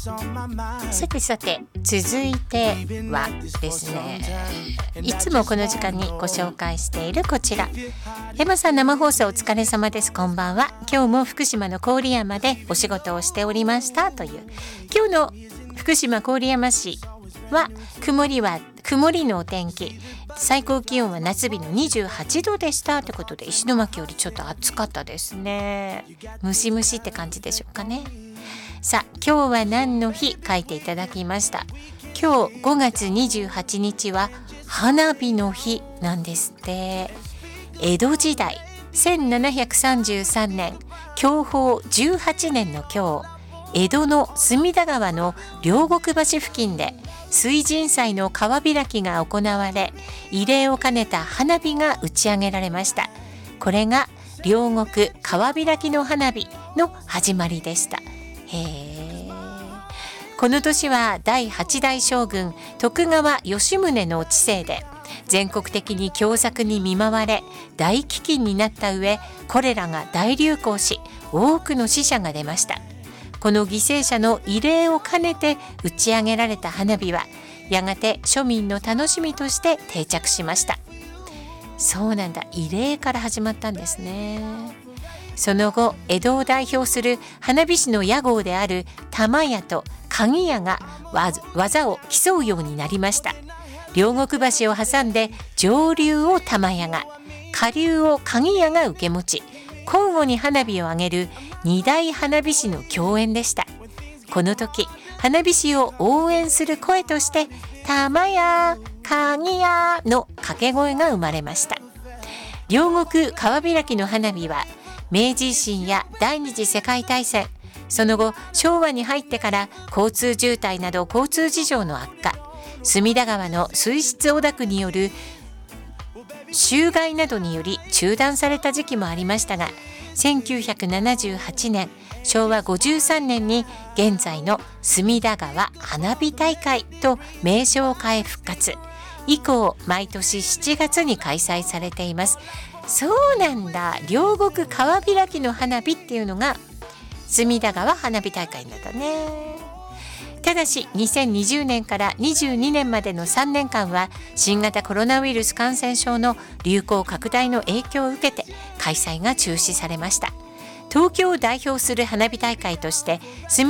さてさて、続いてはですね、いつもこの時間にご紹介しているこちら。エマさん、生放送お疲れ様です。こんばんは。今日も福島の郡山でお仕事をしておりましたという。今日の福島郡山市は曇りのお天気、最高気温は夏日の28度でしたということで、石巻よりちょっと暑かったですね。ムシムシって感じでしょうかね。さあ、今日は何の日書いていただきました。今日5月28日は花火の日なんですって。江戸時代1733年享保18年の今日、江戸の隅田川の両国橋付近で水神祭の川開きが行われ、慰霊を兼ねた花火が打ち上げられました。これが両国川開きの花火の始まりでした。この年は第8代将軍徳川吉宗の治世で、全国的に凶作に見舞われ大飢饉になった上、コレラが大流行し、多くの死者が出ました。この犠牲者の慰霊を兼ねて打ち上げられた花火は、やがて庶民の楽しみとして定着しました。そうなんだ、慰霊から始まったんですね。その後、江戸を代表する花火師の屋号である玉屋と鍵屋が技を競うようになりました。両国橋を挟んで上流を玉屋が、下流を鍵屋が受け持ち、交互に花火を上げる二大花火師の競演でした。この時、花火師を応援する声として玉屋、鍵屋の掛け声が生まれました。両国川開きの花火は明治維新や第二次世界大戦、その後昭和に入ってから交通渋滞など交通事情の悪化、隅田川の水質汚濁による臭害などにより中断された時期もありましたが、1978年昭和53年に現在の隅田川花火大会と名称を変え復活。以降毎年7月に開催されています。そうなんだ、両国川開きの花火っていうのが隅田川花火大会なんだね。ただし2020年から22年までの3年間は新型コロナウイルス感染症の流行拡大の影響を受けて開催が中止されました。東京を代表する花火大会として